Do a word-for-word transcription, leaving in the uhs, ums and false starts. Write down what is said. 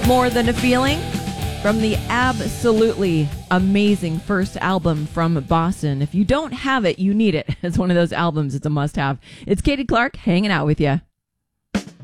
More Than a Feeling from the absolutely amazing first album from Boston. If you don't have it, you need it. It's one of those albums. It's a must-have. It's Katie Clark hanging out with you.